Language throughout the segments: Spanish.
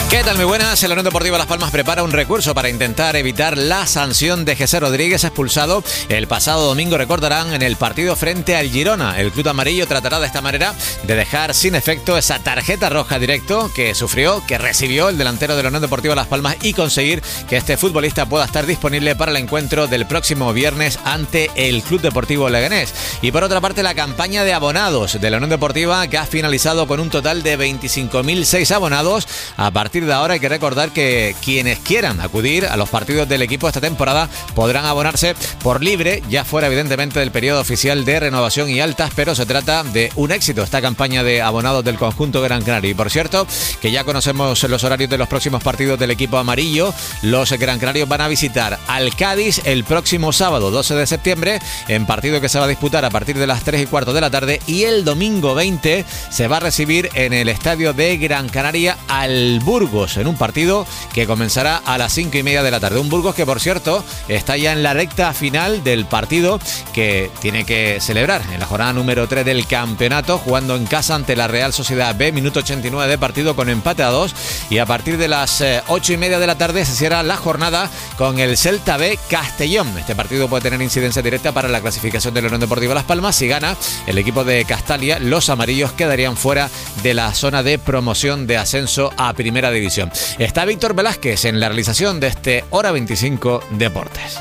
¿Qué tal? Muy buenas. El Unión Deportiva Las Palmas prepara un recurso para intentar evitar la sanción de José Rodríguez, expulsado el pasado domingo, recordarán, en el partido frente al Girona. El club amarillo tratará de esta manera de dejar sin efecto esa tarjeta roja directo que recibió el delantero de la Unión Deportiva Las Palmas y conseguir que este futbolista pueda estar disponible para el encuentro del próximo viernes ante el Club Deportivo Leganés. Y por otra parte, la campaña de abonados de la Unión Deportiva, que ha finalizado con un total de 25.006 abonados. A partir de ahora hay que recordar que quienes quieran acudir a los partidos del equipo esta temporada podrán abonarse por libre, ya fuera evidentemente del periodo oficial de renovación y altas, pero se trata de un éxito esta campaña de abonados del conjunto Gran Canario. Y por cierto, que ya conocemos los horarios de los próximos partidos del equipo amarillo. Los Gran Canarios van a visitar al Cádiz el próximo sábado 12 de septiembre, en partido que se va a disputar a partir de las 3:15 de la tarde, y el domingo 20 se va a recibir en el estadio de Gran Canaria al Burgos, en un partido que comenzará a las 5:30 de la tarde. Un Burgos que, por cierto, está ya en la recta final del partido que tiene que celebrar en la jornada número 3 del campeonato, jugando en casa ante la Real Sociedad B, minuto 89 de partido con empate a 2, y a partir de las 8:30 de la tarde se cierra la jornada con el Celta B Castellón. Este partido puede tener incidencia directa para la clasificación de la Unión Deportiva Las Palmas. Si gana el equipo de Castalia, los amarillos quedarían fuera de la zona de promoción de ascenso a Primera División. Está Víctor Velázquez en la realización de este Hora 25 Deportes.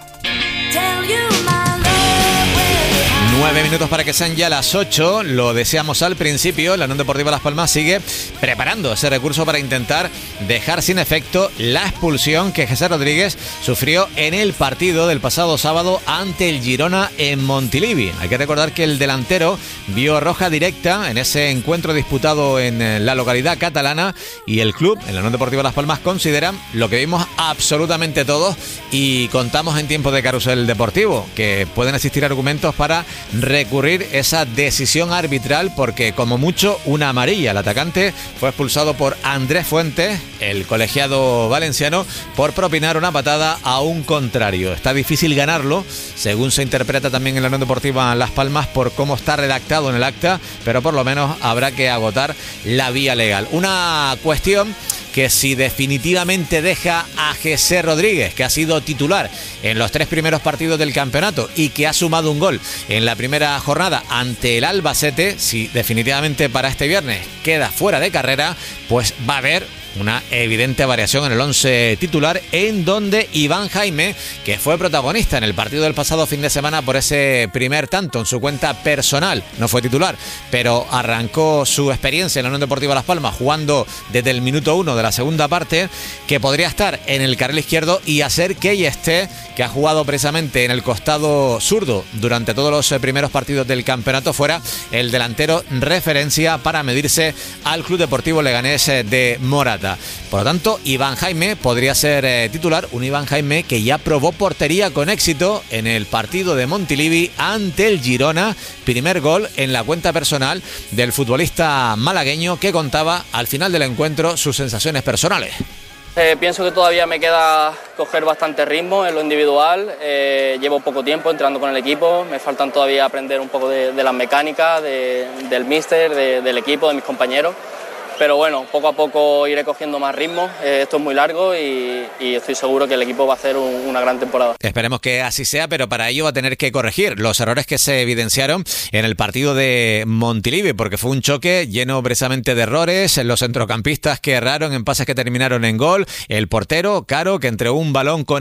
9 minutos para que sean ya las 8. Lo deseamos al principio. La Unión Deportiva Las Palmas sigue preparando ese recurso para intentar dejar sin efecto la expulsión que José Rodríguez sufrió en el partido del pasado sábado ante el Girona en Montilivi. Hay que recordar que el delantero vio roja directa en ese encuentro disputado en la localidad catalana, y el club, en la Unión Deportiva Las Palmas, consideran lo que vimos absolutamente todos, y contamos en tiempo de carrusel deportivo, que pueden existir argumentos para recurrir esa decisión arbitral, porque como mucho una amarilla. El atacante fue expulsado por Andrés Fuentes, el colegiado valenciano, por propinar una patada a un contrario. Está difícil ganarlo, según se interpreta también en la Unión Deportiva Las Palmas, por cómo está redactado en el acta, pero por lo menos habrá que agotar la vía legal. Una cuestión que, si definitivamente deja a José Rodríguez, que ha sido titular en los 3 primeros partidos del campeonato y que ha sumado un gol en la primera jornada ante el Albacete, si definitivamente para este viernes queda fuera de carrera, pues va a haber una evidente variación en el 11 titular, en donde Iván Jaime, que fue protagonista en el partido del pasado fin de semana por ese primer tanto en su cuenta personal, no fue titular, pero arrancó su experiencia en la Unión Deportiva Las Palmas jugando desde el minuto 1 de la segunda parte, que podría estar en el carril izquierdo y hacer que Yesté, que ha jugado precisamente en el costado zurdo durante todos los primeros partidos del campeonato, fuera el delantero referencia para medirse al Club Deportivo Leganés de Morata. Por lo tanto, Iván Jaime podría ser titular, un Iván Jaime que ya probó portería con éxito en el partido de Montilivi ante el Girona, primer gol en la cuenta personal del futbolista malagueño, que contaba al final del encuentro sus sensaciones personales. Pienso que todavía me queda coger bastante ritmo en lo individual. Llevo poco tiempo entrando con el equipo, me faltan todavía aprender un poco de las mecánicas, del míster, del equipo, de mis compañeros. Pero bueno, poco a poco iré cogiendo más ritmo. Esto es muy largo y estoy seguro que el equipo va a hacer una gran temporada. Esperemos que así sea, pero para ello va a tener que corregir los errores que se evidenciaron en el partido de Montilivi, porque fue un choque lleno precisamente de errores. Los centrocampistas que erraron en pases que terminaron en gol. El portero, Caro, que entregó un balón con